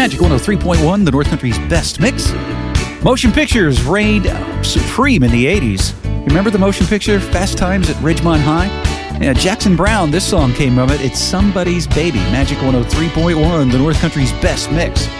Magic 103.1, the North Country's best mix. Motion pictures reigned supreme in the 80s. Remember the motion picture Fast Times at Ridgemont High? Yeah, Jackson Browne, this song came from it. It's Somebody's Baby. Magic 103.1, the North Country's best mix.